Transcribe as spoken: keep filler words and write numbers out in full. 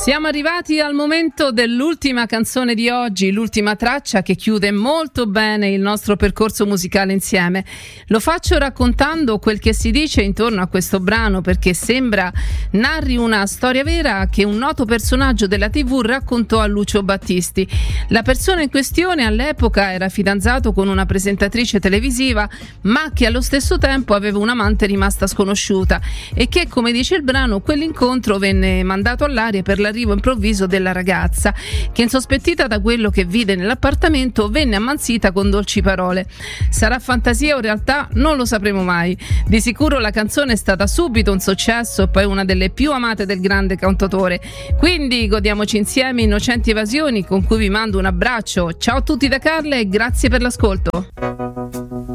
Siamo arrivati al momento dell'ultima canzone di oggi, l'ultima traccia che chiude molto bene il nostro percorso musicale insieme. Lo faccio raccontando quel che si dice intorno a questo brano, perché sembra narri una storia vera che un noto personaggio della tivù raccontò a Lucio Battisti. La persona in questione all'epoca era fidanzato con una presentatrice televisiva, ma che allo stesso tempo aveva un'amante rimasta sconosciuta e che, come dice il brano, quell'incontro venne mandato all'aria per l'arrivo improvviso della ragazza, che insospettita da quello che vide nell'appartamento venne ammansita con dolci parole. Sarà fantasia o realtà? Non lo sapremo mai. Di sicuro la canzone è stata subito un successo e poi una delle più amate del grande cantautore. Quindi godiamoci insieme Innocenti Evasioni, con cui vi mando un abbraccio. Ciao a tutti da Carla e grazie per l'ascolto.